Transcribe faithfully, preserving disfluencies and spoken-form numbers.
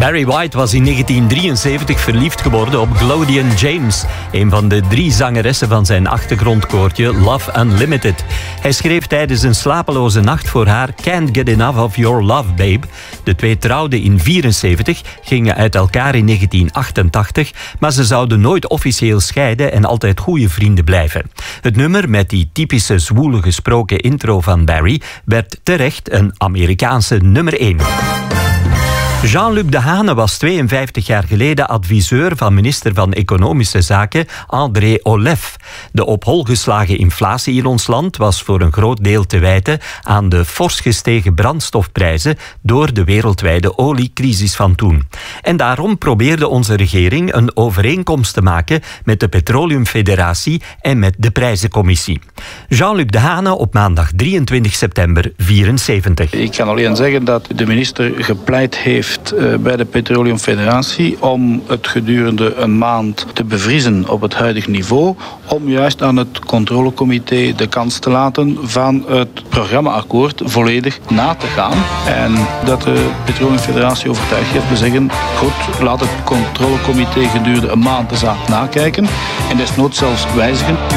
Barry White was in negentien drieënzeventig verliefd geworden op Glodian James, een van de drie zangeressen van zijn achtergrondkoortje Love Unlimited. Hij schreef tijdens een slapeloze nacht voor haar Can't Get Enough of Your Love, Babe. De twee trouwden in vierenzeventig, gingen uit elkaar in negentien achtentachtig, maar ze zouden nooit officieel scheiden en altijd goede vrienden blijven. Het nummer met die typische zwoele gesproken intro van Barry werd terecht een Amerikaanse nummer één. Jean-Luc Dehaene was tweeënvijftig jaar geleden adviseur van minister van Economische Zaken André Olef. De op hol geslagen inflatie in ons land was voor een groot deel te wijten aan de fors gestegen brandstofprijzen door de wereldwijde oliecrisis van toen. En daarom probeerde onze regering een overeenkomst te maken met de Petroleumfederatie en met de Prijzencommissie. Jean-Luc Dehaene op maandag drieëntwintig september vierenzeventig. Ik kan alleen zeggen dat de minister gepleit heeft bij de Petroleumfederatie om het gedurende een maand te bevriezen op het huidige niveau, om juist aan het controlecomité de kans te laten van het programmaakkoord volledig na te gaan. En dat de Petroleumfederatie overtuigd heeft te zeggen, goed, laat het controlecomité gedurende een maand de zaak nakijken en desnoods zelfs wijzigen.